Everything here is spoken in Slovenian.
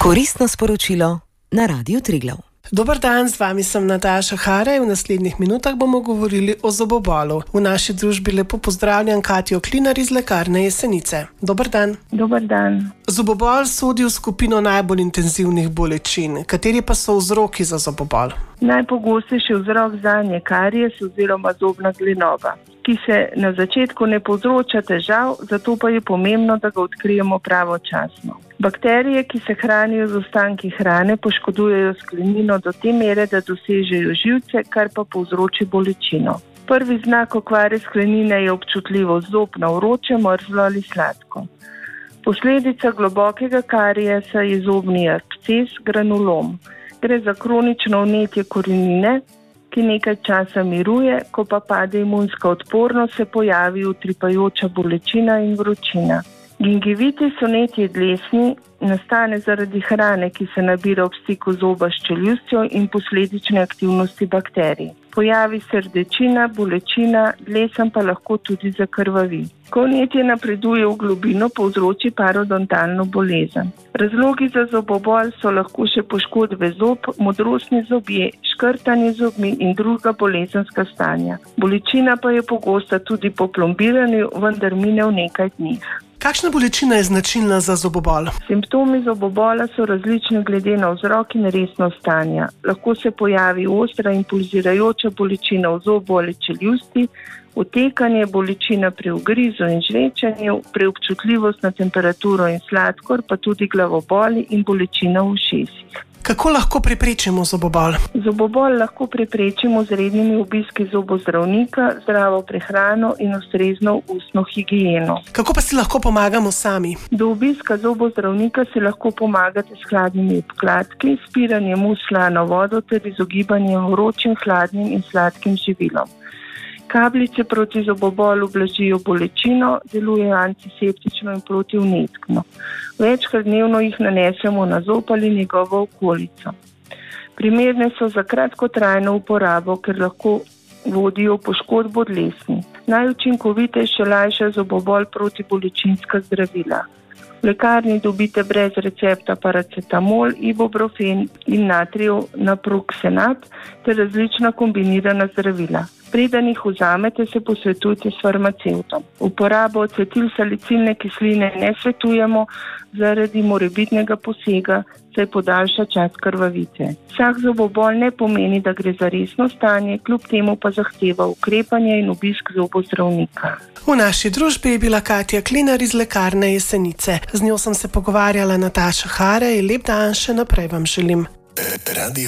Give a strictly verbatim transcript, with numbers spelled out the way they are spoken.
Koristno sporočilo na Radiu Triglav. Dober dan, z vami sem Nataša Hare. V naslednjih minutah bomo govorili o zobobolu. V naši družbi lepo pozdravljam Katjo Klinar iz lekarne Jesenice. Dober dan. Dober dan. Zobobol sodi v skupino najbolj intenzivnih bolečin. Kateri pa so vzroki za zobobol? Najpogostejši vzrok zanje je karies oziroma zobna glenoba, ki se na začetku ne povzroča težav, zato pa je pomembno, da ga odkrijemo pravočasno. Bakterije, ki se hranijo z ostanki hrane, poškodujejo sklenino do te mere, da dosežejo živce, kar pa povzroči bolečino. Prvi znak okvare sklenine je občutljivost zob na vroče, mrzlo ali sladko. Posledica globokega kariesa je zobni absces, granulom. Gre za kronično vnetje korenine, ki nekaj časa miruje, ko pa pade imunska odpornost, se pojavi utripajoča bolečina in vročina. Gingivitis, vnetje dlesni, nastane zaradi hrane, ki se nabira ob stiku zoba s čeljustjo in posledične aktivnosti bakterij. Pojavi se rdečina, bolečina, dlesen pa lahko tudi zakrvavi. Ko vnetje napreduje v globino, povzroči parodontalno bolezen. Razlogi za zobobol so lahko še poškodbe zob, modrostni zobje, škrtanje zobmi in druga bolezenska stanja. Bolečina pa je pogosta tudi po plombiranju, vendar mine v nekaj dneh. Kakšna bolečina je značilna za zobobol? Simptomi zobobola so različni glede na vzrok in resnost stanja. Lahko se pojavi ostra in pulzirajoča bolečina v zobu ali čeljusti, otekanje, bolečina pri ugrizu in žvečanju, preobčutljivost na temperaturo in sladkor, pa tudi glavoboli in bolečina v ušesih. Kako lahko preprečimo zobobol? Zobobol lahko preprečimo z rednimi obiski zobozdravnika, zdravo prehrano in ustrezno ustno higieno. Kako pa si lahko pomagamo sami? Do obiska zobozdravnika si lahko pomagate s hladnimi obkladki, spiranjem ust s slano vodo ter izogibanjem vročim, hladnim in sladkim živilom. Kapljice proti zobobolu blažijo bolečino, delujejo antiseptično in protivnetno. Večkrat dnevno jih nanesemo na zob ali njegovo okolico. Primerne so za kratkotrajno uporabo, ker lahko vodijo poškodbo dlesni. Najučinkovitejše lajša zobobol protibolečinska zdravila. V lekarni dobite brez recepta paracetamol, ibuprofen in natrijev naproxenat ter različna kombinirana zdravila. Preden jih vzamete, se posvetujte s farmacevtom. Uporabo acetilsalicilne kisline ne svetujemo zaradi morebitnega posega, saj podaljša čas krvavice. Vsak zobobol ne pomeni, da gre za resno stanje, kljub temu pa zahteva ukrepanje in obisk zobozdravnika. V naši družbi je bila Katja Klinar iz lekarne Jesenice. Z njo sem se pogovarjala Nataša Hare in lep dan še naprej vam želim.